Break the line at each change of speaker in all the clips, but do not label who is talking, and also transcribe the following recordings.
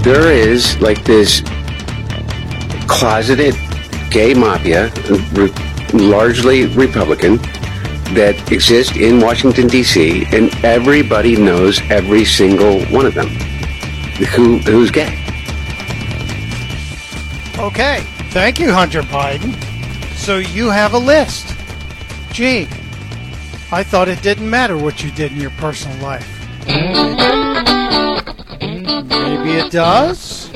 there is like this closeted gay mafia, largely Republican, that exists in Washington, D.C., and everybody knows every single one of them who's gay.
Okay. Thank you, Hunter Biden. So you have a list. Gee, I thought it didn't matter what you did in your personal life. Maybe it does?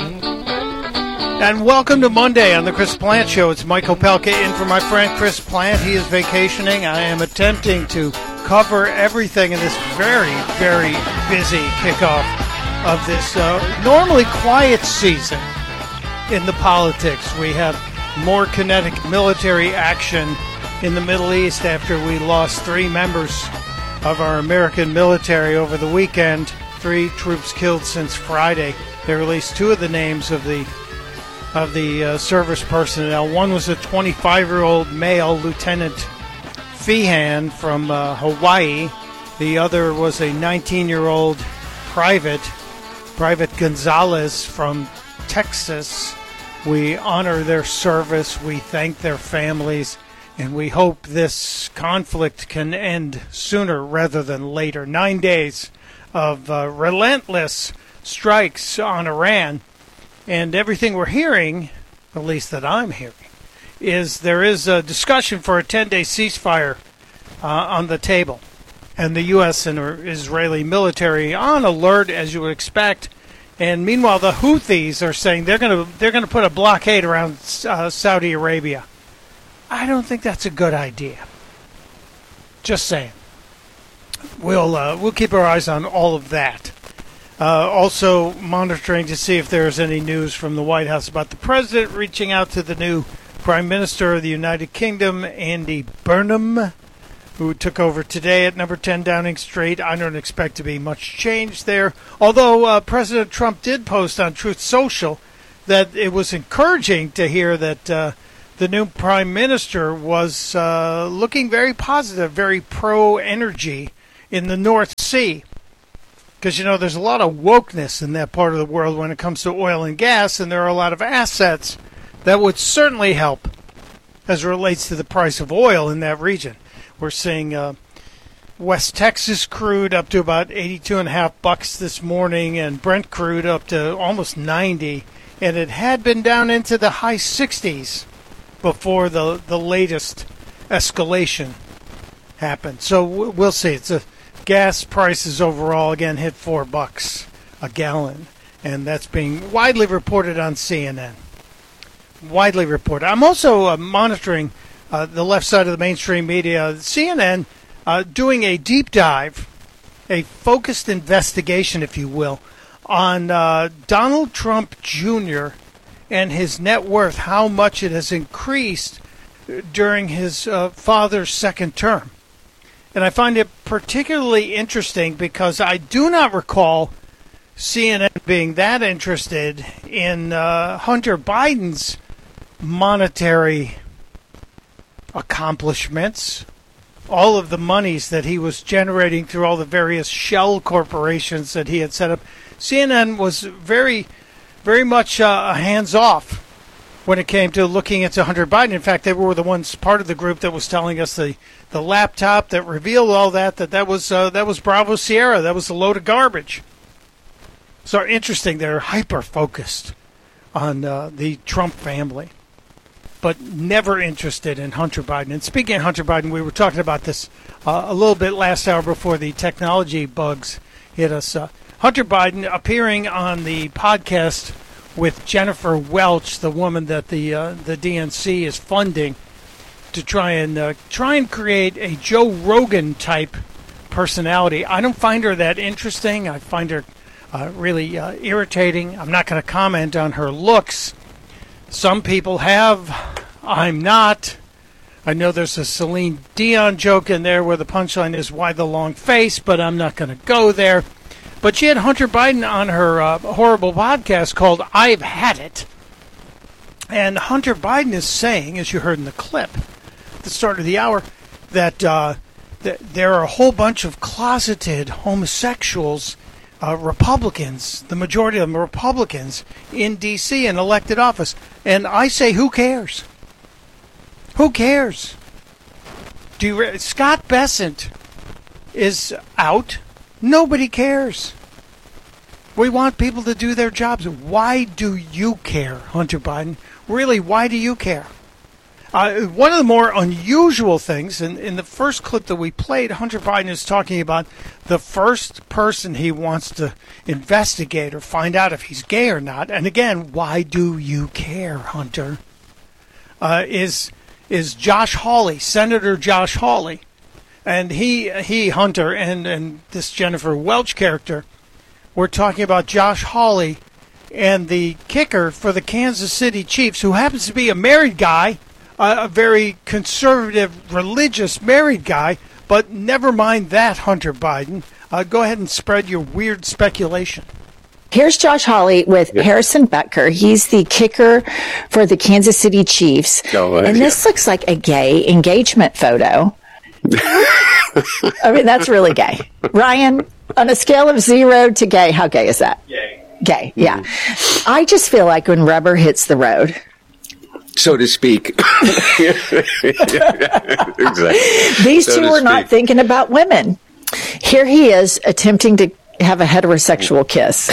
And welcome to Monday on the Chris Plant Show. It's Mike Opelka in for my friend Chris Plant. He is vacationing. I am attempting to cover everything in this very, very busy kickoff of this normally quiet season in the politics. We have more kinetic military action in the Middle East after we lost 3 members of our American military over the weekend. 3 troops killed since Friday. They released 2 of the names of the service personnel. One was a 25-year-old male, Lieutenant Feehan from Hawaii. The other was a 19-year-old Private Gonzalez from Texas. We honor their service, we thank their families, and we hope this conflict can end sooner rather than later. 9 days of relentless strikes on Iran. And everything we're hearing, at least that I'm hearing, is there is a discussion for a 10-day ceasefire on the table. And the U.S. and Israeli military on alert, as you would expect. And meanwhile, the Houthis are saying they're going to put a blockade around Saudi Arabia. I don't think that's a good idea. Just saying. We'll keep our eyes on all of that. Also monitoring to see if there's any news from the White House about the president reaching out to the new Prime Minister of the United Kingdom, Andy Burnham, who took over today at number 10 Downing Street. I don't expect to be much change there, although President Trump did post on Truth Social that it was encouraging to hear that the new Prime Minister was looking very positive, very pro-energy in the North Sea. Because, there's a lot of wokeness in that part of the world when it comes to oil and gas, and there are a lot of assets that would certainly help as it relates to the price of oil in that region. We're seeing West Texas crude up to about $82.50 this morning, and Brent crude up to almost 90, and it had been down into the high 60s before the latest escalation happened. So we'll see. Gas prices overall, again, hit $4 a gallon, and that's being widely reported on CNN. Widely reported. I'm also monitoring the left side of the mainstream media, CNN, doing a deep dive, a focused investigation, if you will, on Donald Trump Jr. and his net worth, how much it has increased during his father's second term. And I find it particularly interesting because I do not recall CNN being that interested in Hunter Biden's monetary accomplishments, all of the monies that he was generating through all the various shell corporations that he had set up. CNN was very, very much hands-off when it came to looking into Hunter Biden. In fact, they were the ones, part of the group that was telling us the laptop that revealed all that was Bravo Sierra. That was a load of garbage. So interesting, they're hyper-focused on the Trump family, but never interested in Hunter Biden. And speaking of Hunter Biden, we were talking about this a little bit last hour before the technology bugs hit us. Hunter Biden appearing on the podcast with Jennifer Welch, the woman that the DNC is funding to try and create a Joe Rogan type personality. I don't find her that interesting. I find her really irritating. I'm not going to comment on her looks. Some people have. I'm not. I know there's a Celine Dion joke in there where the punchline is, why the long face, but I'm not going to go there. But she had Hunter Biden on her horrible podcast called I've Had It. And Hunter Biden is saying, as you heard in the clip at the start of the hour, that there are a whole bunch of closeted homosexuals Republicans, the majority of them are Republicans in D.C. in elected office. And I say, who cares? Who cares? Scott Bessent is out. Nobody cares. We want people to do their jobs. Why do you care, Hunter Biden? Really, why do you care? One of the more unusual things, in the first clip that we played, Hunter Biden is talking about the first person he wants to investigate or find out if he's gay or not. And again, why do you care, Hunter? Is Josh Hawley, Senator Josh Hawley. And he, Hunter, and this Jennifer Welch character, we're talking about Josh Hawley and the kicker for the Kansas City Chiefs, who happens to be a married guy, a very conservative, religious married guy. But never mind that, Hunter Biden. Go ahead and spread your weird speculation.
Here's Josh Hawley with Harrison Butker. He's the kicker for the Kansas City Chiefs. And this looks like a gay engagement photo. I mean, that's really gay. Ryan, on a scale of 0 to gay, how gay is that? Gay, yeah. I just feel like when rubber hits the road,
so to speak. Exactly.
These two are not thinking about women. Here he is attempting to have a heterosexual kiss.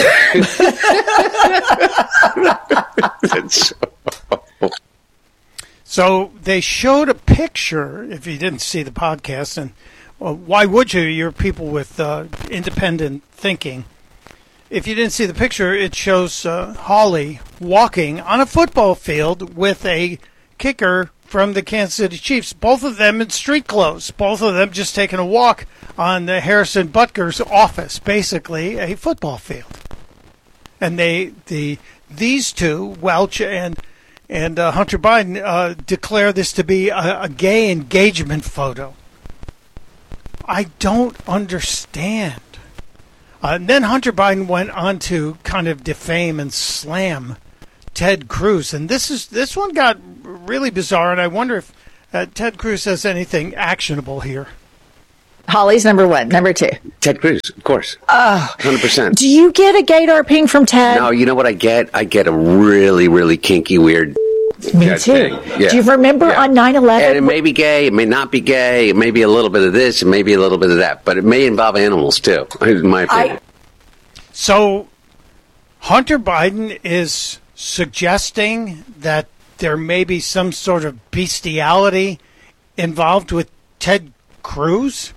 So they showed a picture, if you didn't see the podcast, and why would you? You're people with independent thinking. If you didn't see the picture, it shows Hawley walking on a football field with a kicker from the Kansas City Chiefs, both of them in street clothes, both of them just taking a walk on the Harrison Butker's office, basically a football field. And these two, Welch and Hunter Biden, declare this to be a gay engagement photo. I don't understand. And then Hunter Biden went on to kind of defame and slam Ted Cruz, and this one got really bizarre. And I wonder if Ted Cruz has anything actionable here.
Hawley's number 1. Number 2.
Ted Cruz, of course. 100%.
Do you get a gaydar ping from Ted?
No, you know what I get? I get a really, really kinky, weird
Me too. Yeah. Do you remember on 9/11?
And it may be gay, it may not be gay, it may be a little bit of this, it may be a little bit of that, but it may involve animals too, in my opinion.
So Hunter Biden is suggesting that there may be some sort of bestiality involved with Ted Cruz?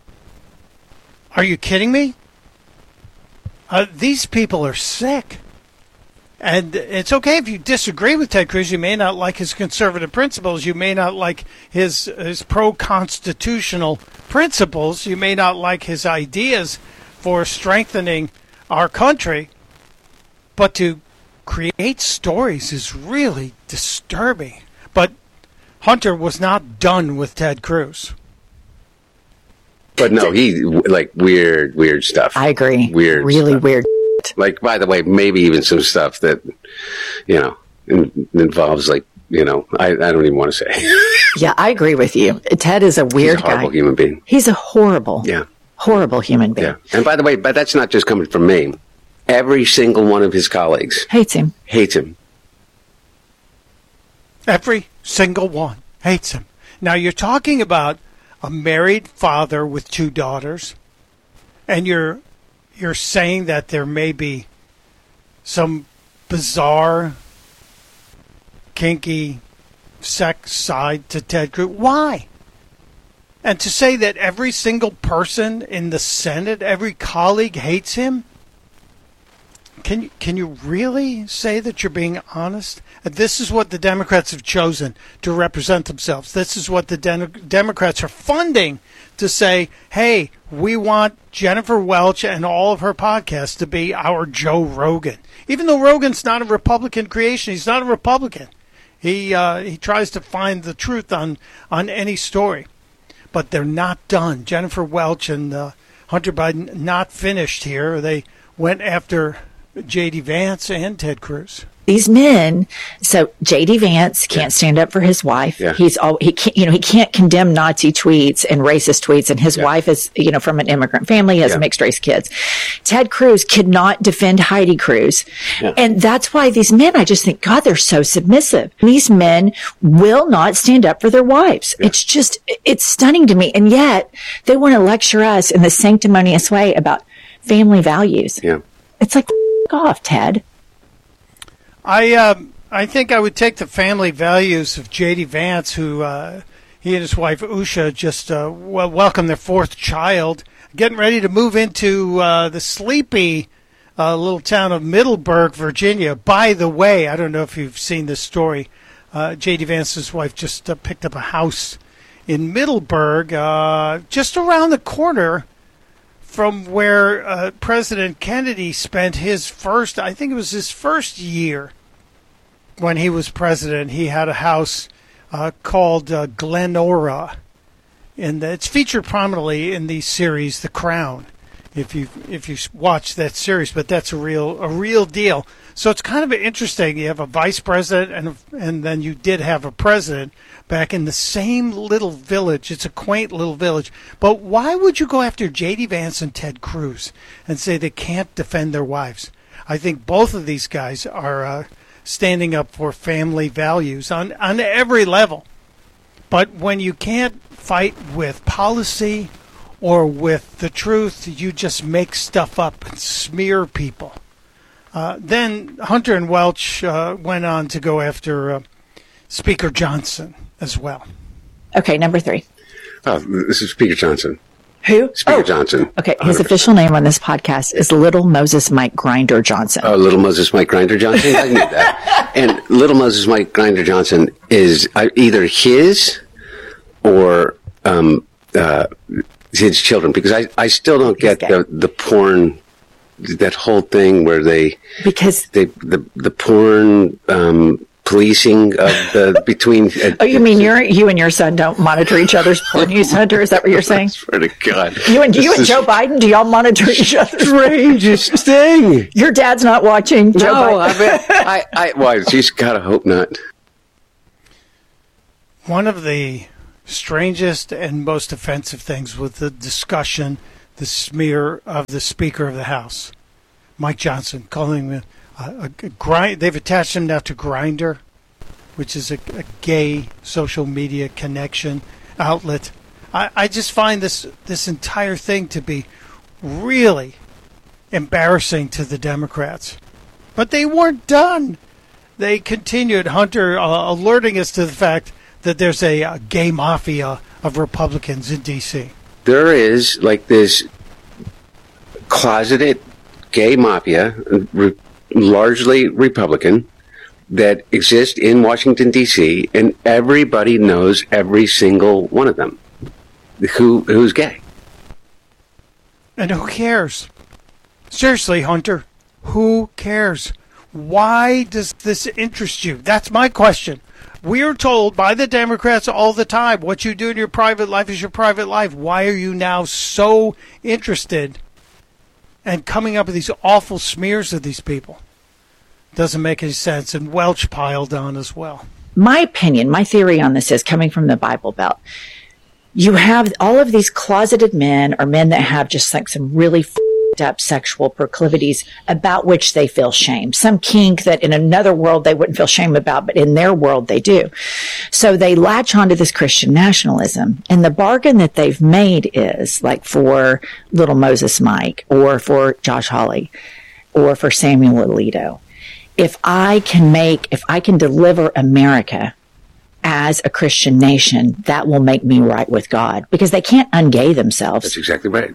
Are you kidding me? These people are sick. And it's okay if you disagree with Ted Cruz. You may not like his conservative principles. You may not like his pro-constitutional principles. You may not like his ideas for strengthening our country. But to create stories is really disturbing. But Hunter was not done with Ted Cruz.
But no, he, like, weird stuff.
I agree.
Weird
really
stuff.
Weird.
Like, by the way, maybe even some stuff that, involves, like, I don't even want to say.
Yeah, I agree with you. Ted is a weird guy.
He's a horrible human being.
He's a horrible human being.
Yeah. And by the way, but that's not just coming from me. Every single one of his colleagues
hates him.
Every single one hates him. Now, you're talking about a married father with 2 daughters, and you're saying that there may be some bizarre, kinky sex side to Ted Cruz. Why? And to say that every single person in the Senate, every colleague hates him? Can you really say that you're being honest? This is what the Democrats have chosen to represent themselves. This is what the Democrats are funding to say, hey, we want Jennifer Welch and all of her podcasts to be our Joe Rogan. Even though Rogan's not a Republican creation, he's not a Republican. He tries to find the truth on any story. But they're not done. Jennifer Welch and Hunter Biden not finished here. They went after J.D. Vance and Ted Cruz.
These men, so J.D. Vance can't stand up for his wife.
Yeah.
He can't condemn Nazi tweets and racist tweets. And his wife is, from an immigrant family, has mixed race kids. Ted Cruz could not defend Heidi Cruz. Yeah. And that's why these men, I just think, God, they're so submissive. These men will not stand up for their wives. Yeah. It's stunning to me. And yet they want to lecture us in the sanctimonious way about family values.
Yeah.
It's like, off, Ted.
I think I would take the family values of J.D. Vance, who he and his wife Usha just welcomed their fourth child, getting ready to move into the sleepy little town of Middleburg, Virginia. By the way, I don't know if you've seen this story. J.D. Vance's wife just picked up a house in Middleburg, just around the corner from where President Kennedy spent his first year when he was president. He had a house called Glenora, and it's featured prominently in the series The Crown, if you watch that series. But that's a real deal. So it's kind of interesting. You have a vice president, and then you did have a president back in the same little village. It's a quaint little village. But why would you go after J.D. Vance and Ted Cruz and say they can't defend their wives? I think both of these guys are standing up for family values on every level. But when you can't fight with policy or with the truth, you just make stuff up and smear people. Then Hunter and Welch went on to go after Speaker Johnson as well.
Okay, number 3.
Oh, this is Speaker Johnson.
Who?
Speaker Johnson.
Okay, his official name on this podcast is Little Moses Mike Grinder Johnson.
Oh, Little Moses Mike Grinder Johnson? I knew that. And Little Moses Mike Grinder Johnson is either his or his children, because I still don't get the porn, that whole thing where the porn policing of the between.
Oh, you mean you and your son don't monitor each other's porn use, Hunter? Is that what you're saying?
I swear to God.
You and Joe Biden, do y'all monitor each other's
strangest thing?
Your dad's not watching Joe Biden.
Well, she's gotta hope not.
One of the strangest and most offensive things was the discussion, the smear of the Speaker of the House, Mike Johnson, calling him they've attached him now to Grindr, which is a gay social media connection outlet. I just find this entire thing to be really embarrassing to the Democrats. But they weren't done. They continued, Hunter alerting us to the fact that there's a gay mafia of Republicans in D.C.
There is like this closeted gay mafia, largely Republican, that exist in Washington, D.C., and everybody knows every single one of them who's gay.
And who cares? Seriously, Hunter, who cares? Why does this interest you? That's my question. We are told by the Democrats all the time, what you do in your private life is your private life. Why are you now so interested and coming up with these awful smears of these people? Doesn't make any sense. And Welch piled on as well.
My opinion, my theory on this is coming from the Bible Belt. You have all of these closeted men or men that have just like some really up sexual proclivities about which they feel shame. Some kink that in another world they wouldn't feel shame about, but in their world they do. So they latch onto this Christian nationalism. And the bargain that they've made is like for Little Moses Mike or for Josh Hawley or for Samuel Alito. If I can deliver America as a Christian nation, that will make me right with God, because they can't ungay themselves.
That's exactly right.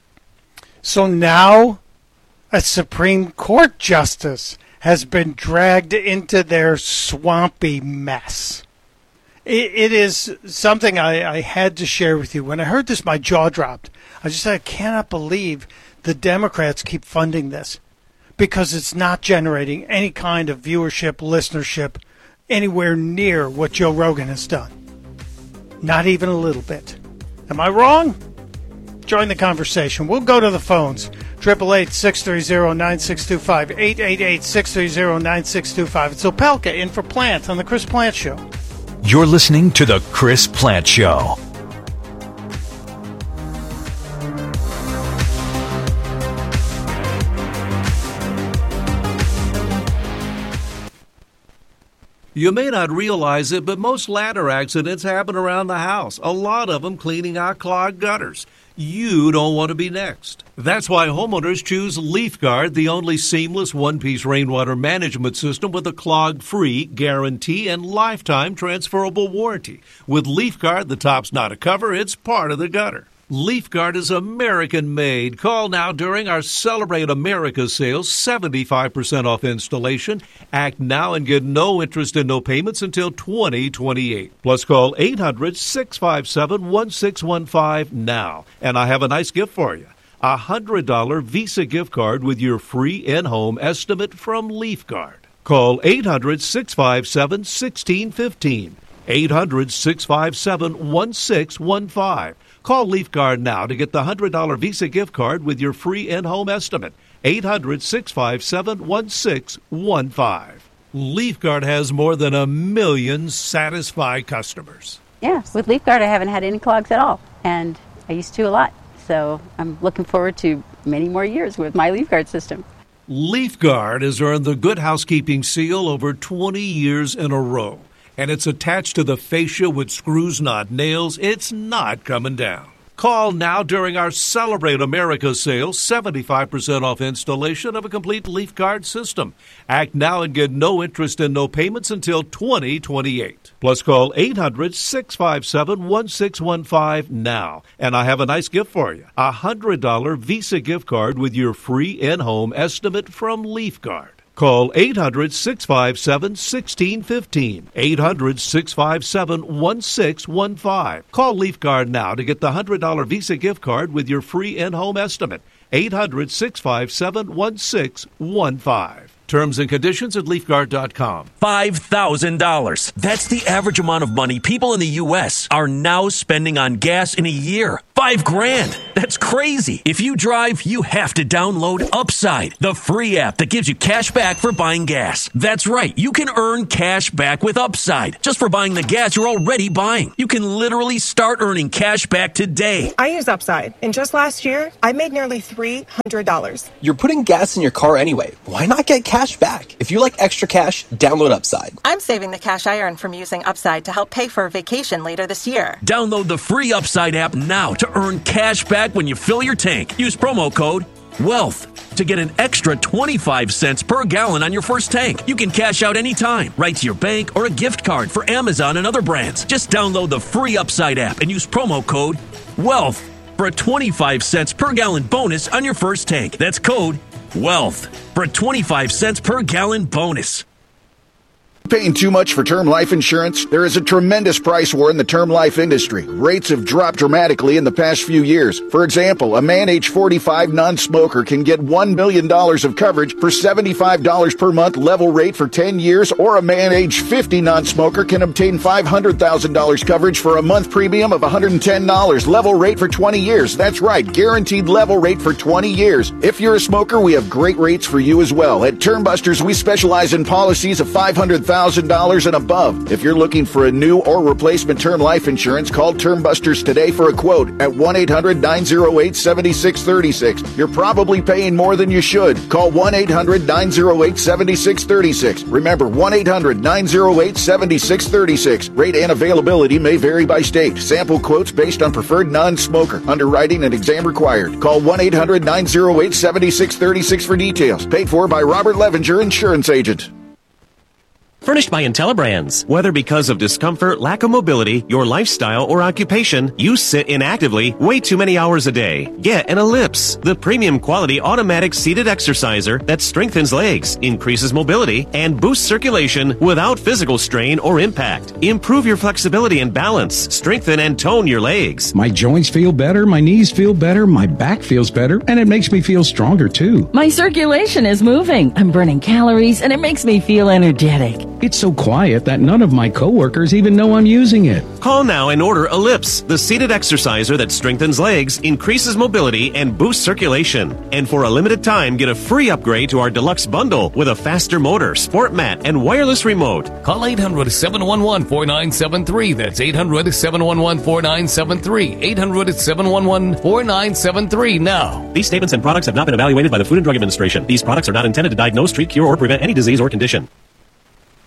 So now a Supreme Court justice has been dragged into their swampy mess. It is something I had to share with you. When I heard this, my jaw dropped. I just said, I cannot believe the Democrats keep funding this, because it's not generating any kind of viewership, listenership, anywhere near what Joe Rogan has done. Not even a little bit. Am I wrong? Join the conversation. We'll go to the phones. 888-630-9625. 888-630-9625. It's Opelka in for Plant on The Chris Plant Show.
You're listening to The Chris Plant Show.
You may not realize it, but most ladder accidents happen around the house, a lot of them cleaning out clogged gutters. You don't want to be next. That's why homeowners choose LeafGuard, the only seamless one-piece rainwater management system with a clog-free guarantee and lifetime transferable warranty. With LeafGuard, the top's not a cover, it's part of the gutter. LeafGuard is American-made. Call now during our Celebrate America sales, 75% off installation. Act now and get no interest and no payments until 2028. Plus call 800-657-1615 now. And I have a nice gift for you. A $100 Visa gift card with your free in-home estimate from LeafGuard. Call 800-657-1615. 800-657-1615. Call LeafGuard now to get the $100 Visa gift card with your free in-home estimate. 800-657-1615. LeafGuard has more than 1 million satisfied customers.
Yeah, with LeafGuard I haven't had any clogs at all, and I used to a lot. So I'm looking forward to many more years with my LeafGuard system.
LeafGuard has earned the Good Housekeeping seal over 20 years in a row. And it's attached to the fascia with screws, not nails. It's not coming down. Call now during our Celebrate America sale, 75% off installation of a complete LeafGuard system. Act now and get no interest and no payments until 2028. Plus call 800-657-1615 now. And I have a nice gift for you. A $100 Visa gift card with your free in-home estimate from LeafGuard. Call 800-657-1615. 800-657-1615. Call LeafGuard now to get the $100 Visa gift card with your free in-home estimate. 800-657-1615. Terms and conditions at LeafGuard.com.
$5,000. That's the average amount of money people in the U.S. are now spending on gas in a year. $5,000. That's crazy. If you drive, you have to download Upside, the free app that gives you cash back for buying gas. That's right. You can earn cash back with Upside just for buying the gas you're already buying. You can literally start earning cash back today.
I use Upside, and just last year, I made nearly $300.
You're putting gas in your car anyway. Why not get cash back? If you like extra cash, download Upside.
I'm saving the cash I earn from using Upside to help pay for a vacation later this year.
Download the free Upside app now to earn cash back when you fill your tank. Use promo code WEALTH to get an extra 25 cents per gallon on your first tank. You can cash out anytime, right to your bank or a gift card for Amazon and other brands. Just download the free Upside app and use promo code WEALTH for a 25 cents per gallon bonus on your first tank. That's code WEALTH for a 25 cents per gallon bonus.
Paying too much for term life insurance? There is a tremendous price war in the term life industry. Rates have dropped dramatically in the past few years. For example, a man age 45 non-smoker can get $1 million of coverage for $75 per month level rate for 10 years, or a man age 50 non-smoker can obtain $500,000 coverage for a month premium of $110 level rate for 20 years. That's right, guaranteed level rate for 20 years. If you're a smoker, we have great rates for you as well. At Term Busters, we specialize in policies of $500,000 and above. If you're looking for a new or replacement term life insurance, call Term Busters today for a quote at 1-800-908-7636. You're probably paying more than you should. Call 1-800-908-7636. Remember, 1-800-908-7636. Rate and availability may vary by state. Sample quotes based on preferred non-smoker. Underwriting and exam required. Call 1-800-908-7636 for details. Paid for by Robert Levenger, insurance agent.
Furnished by IntelliBrands. Whether because of discomfort, lack of mobility, your lifestyle, or occupation, you sit inactively way too many hours a day. Get an Ellipse, the premium quality automatic seated exerciser that strengthens legs, increases mobility, and boosts circulation without physical strain or impact. Improve your flexibility and balance. Strengthen and tone your legs.
My joints feel better, my knees feel better, my back feels better, and it makes me feel stronger too.
My circulation is moving. I'm burning calories, and it makes me feel energetic.
It's so quiet that none of my coworkers even know I'm using it.
Call now and order Ellipse, the seated exerciser that strengthens legs, increases mobility, and boosts circulation. And for a limited time, get a free upgrade to our deluxe bundle with a faster motor, sport mat, and wireless remote.
Call 800-711-4973. That's 800-711-4973. 800-711-4973 now.
These statements and products have not been evaluated by the Food and Drug Administration. These products are not intended to diagnose, treat, cure, or prevent any disease or condition.